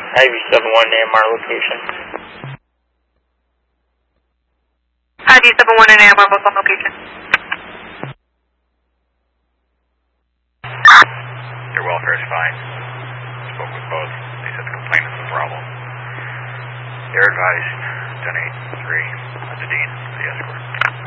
Ivy 71 AMR location. Ivy 71 and AMR, both on location. Their welfare is fine. Spoke with both. They said the complaint is the problem. They're advised, 10-8-3, to Dean, the escort.